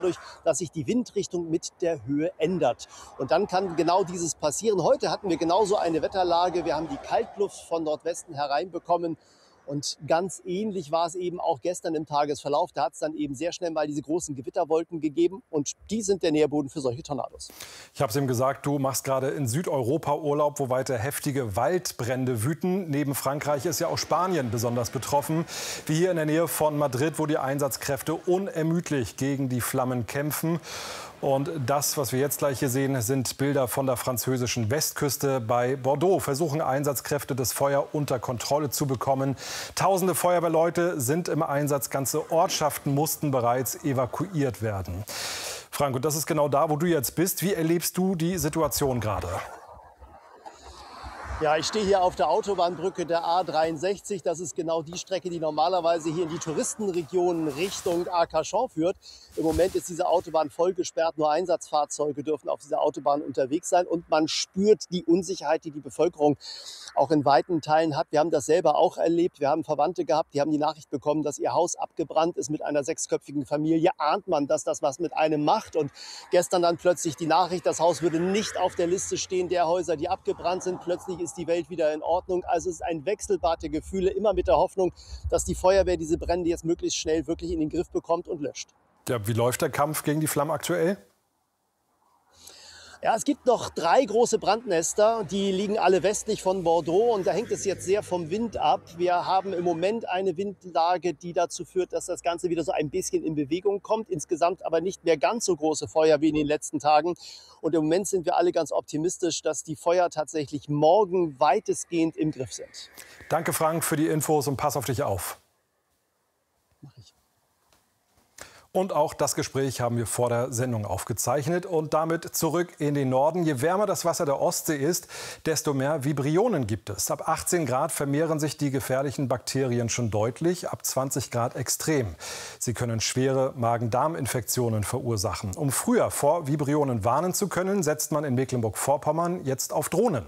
dadurch, dass sich die Windrichtung mit der Höhe ändert. Und dann kann genau dieses passieren. Heute hatten wir genauso eine Wetterlage. Wir haben die Kaltluft von Nordwesten hereinbekommen. Und ganz ähnlich war es eben auch gestern im Tagesverlauf. Da hat es dann eben sehr schnell mal diese großen Gewitterwolken gegeben. Und die sind der Nährboden für solche Tornados. Ich habe es ihm gesagt, du machst gerade in Südeuropa Urlaub, wo weiter heftige Waldbrände wüten. Neben Frankreich ist ja auch Spanien besonders betroffen. Wie hier in der Nähe von Madrid, wo die Einsatzkräfte unermüdlich gegen die Flammen kämpfen. Und das, was wir jetzt gleich hier sehen, sind Bilder von der französischen Westküste. Bei Bordeaux versuchen Einsatzkräfte, das Feuer unter Kontrolle zu bekommen. Tausende Feuerwehrleute sind im Einsatz. Ganze Ortschaften mussten bereits evakuiert werden. Frank, und das ist genau da, wo du jetzt bist. Wie erlebst du die Situation gerade? Ja, ich stehe hier auf der Autobahnbrücke der A63. Das ist genau die Strecke, die normalerweise hier in die Touristenregion Richtung Arcachon führt. Im Moment ist diese Autobahn voll gesperrt. Nur Einsatzfahrzeuge dürfen auf dieser Autobahn unterwegs sein. Und man spürt die Unsicherheit, die die Bevölkerung auch in weiten Teilen hat. Wir haben das selber auch erlebt. Wir haben Verwandte gehabt, die haben die Nachricht bekommen, dass ihr Haus abgebrannt ist mit einer 6-köpfigen Familie. Ahnt man, dass das was mit einem macht. Und gestern dann plötzlich die Nachricht, das Haus würde nicht auf der Liste stehen der Häuser, die abgebrannt sind. Plötzlich ist die Welt wieder in Ordnung. Also es ist ein Wechselbad der Gefühle, immer mit der Hoffnung, dass die Feuerwehr diese Brände jetzt möglichst schnell wirklich in den Griff bekommt und löscht. Ja, wie läuft der Kampf gegen die Flammen aktuell? Ja, es gibt noch 3 große Brandnester, die liegen alle westlich von Bordeaux und da hängt es jetzt sehr vom Wind ab. Wir haben im Moment eine Windlage, die dazu führt, dass das Ganze wieder so ein bisschen in Bewegung kommt. Insgesamt aber nicht mehr ganz so große Feuer wie in den letzten Tagen. Und im Moment sind wir alle ganz optimistisch, dass die Feuer tatsächlich morgen weitestgehend im Griff sind. Danke, Frank, für die Infos und pass auf dich auf. Mach ich. Und auch das Gespräch haben wir vor der Sendung aufgezeichnet. Und damit zurück in den Norden. Je wärmer das Wasser der Ostsee ist, desto mehr Vibrionen gibt es. Ab 18 Grad vermehren sich die gefährlichen Bakterien schon deutlich, ab 20 Grad extrem. Sie können schwere Magen-Darm-Infektionen verursachen. Um früher vor Vibrionen warnen zu können, setzt man in Mecklenburg-Vorpommern jetzt auf Drohnen.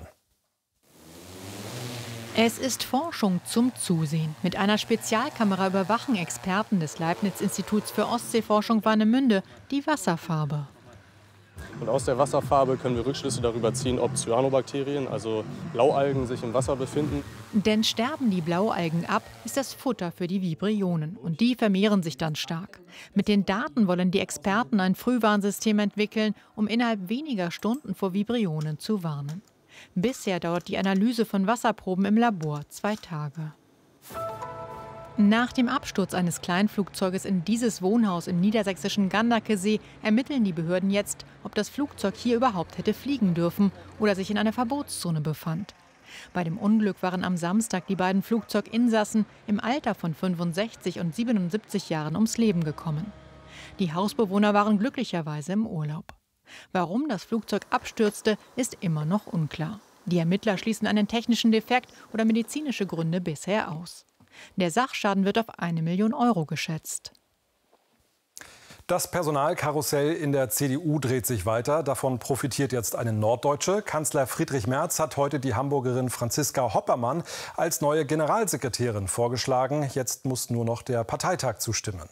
Es ist Forschung zum Zusehen. Mit einer Spezialkamera überwachen Experten des Leibniz-Instituts für Ostseeforschung Warnemünde die Wasserfarbe. Und aus der Wasserfarbe können wir Rückschlüsse darüber ziehen, ob Cyanobakterien, also Blaualgen, sich im Wasser befinden. Denn sterben die Blaualgen ab, ist das Futter für die Vibrionen. Und die vermehren sich dann stark. Mit den Daten wollen die Experten ein Frühwarnsystem entwickeln, um innerhalb weniger Stunden vor Vibrionen zu warnen. Bisher dauert die Analyse von Wasserproben im Labor 2 Tage. Nach dem Absturz eines Kleinflugzeuges in dieses Wohnhaus im niedersächsischen Gandakesee ermitteln die Behörden jetzt, ob das Flugzeug hier überhaupt hätte fliegen dürfen oder sich in einer Verbotszone befand. Bei dem Unglück waren am Samstag die beiden Flugzeuginsassen im Alter von 65 und 77 Jahren ums Leben gekommen. Die Hausbewohner waren glücklicherweise im Urlaub. Warum das Flugzeug abstürzte, ist immer noch unklar. Die Ermittler schließen einen technischen Defekt oder medizinische Gründe bisher aus. Der Sachschaden wird auf 1 Million Euro geschätzt. Das Personalkarussell in der CDU dreht sich weiter. Davon profitiert jetzt eine Norddeutsche. Kanzler Friedrich Merz hat heute die Hamburgerin Franziska Hoppermann als neue Generalsekretärin vorgeschlagen. Jetzt muss nur noch der Parteitag zustimmen.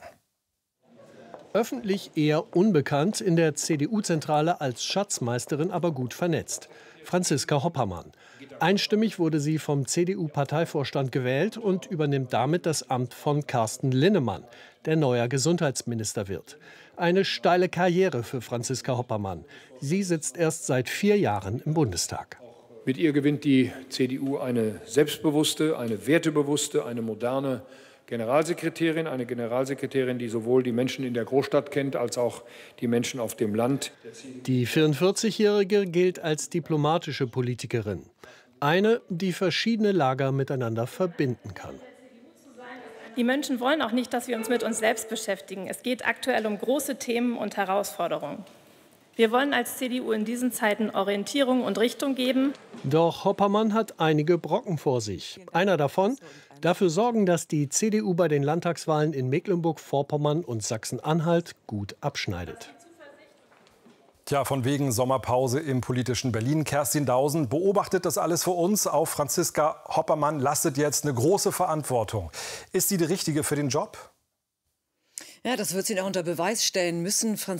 Öffentlich eher unbekannt, in der CDU-Zentrale als Schatzmeisterin aber gut vernetzt. Franziska Hoppermann. Einstimmig wurde sie vom CDU-Parteivorstand gewählt und übernimmt damit das Amt von Carsten Linnemann, der neuer Gesundheitsminister wird. Eine steile Karriere für Franziska Hoppermann. Sie sitzt erst seit 4 Jahren im Bundestag. Mit ihr gewinnt die CDU eine selbstbewusste, eine wertebewusste, eine moderne Generalsekretärin, eine Generalsekretärin, die sowohl die Menschen in der Großstadt kennt, als auch die Menschen auf dem Land. Die 44-Jährige gilt als diplomatische Politikerin. Eine, die verschiedene Lager miteinander verbinden kann. Die Menschen wollen auch nicht, dass wir uns mit uns selbst beschäftigen. Es geht aktuell um große Themen und Herausforderungen. Wir wollen als CDU in diesen Zeiten Orientierung und Richtung geben. Doch Hoppermann hat einige Brocken vor sich. Einer davon: dafür sorgen, dass die CDU bei den Landtagswahlen in Mecklenburg-Vorpommern und Sachsen-Anhalt gut abschneidet. Tja, von wegen Sommerpause im politischen Berlin. Kerstin Dausen beobachtet das alles für uns. Auf Franziska Hoppermann lastet jetzt eine große Verantwortung. Ist sie die Richtige für den Job? Ja, das wird sie noch unter Beweis stellen müssen.